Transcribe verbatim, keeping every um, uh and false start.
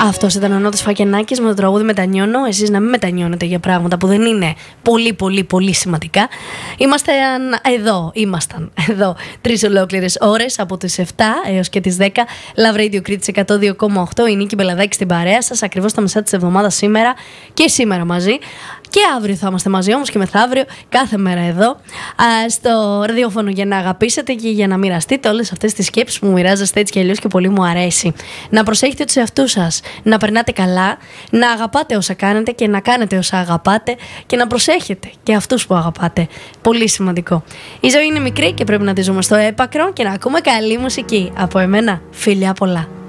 Αυτός ήταν ο Νότης Φακενάκης με το τραγούδι Μετανιώνω. Εσείς να μην μετανιώνετε για πράγματα που δεν είναι πολύ πολύ πολύ σημαντικά. Είμαστε εδώ, ήμασταν εδώ τρεις ολόκληρες ώρες από τις επτά έως και τις δέκα. Love Radio Κρήτης εκατό δύο κόμμα οκτώ. Η Νίκη Μπελαδάκη στην παρέα σας ακριβώς τα μισά της εβδομάδας σήμερα και σήμερα μαζί. Και αύριο θα είμαστε μαζί όμως και μεθαύριο κάθε μέρα εδώ α, στο ραδιόφωνο για να αγαπήσετε και για να μοιραστείτε όλες αυτές τις σκέψεις που μοιράζεστε έτσι και αλλιώς και πολύ μου αρέσει. Να προσέχετε τους εαυτούς σας, να περνάτε καλά, να αγαπάτε όσα κάνετε και να κάνετε όσα αγαπάτε και να προσέχετε και αυτούς που αγαπάτε. Πολύ σημαντικό. Η ζωή είναι μικρή και πρέπει να τη ζούμε στο έπακρο και να ακούμε καλή μουσική. Από εμένα, φιλιά πολλά.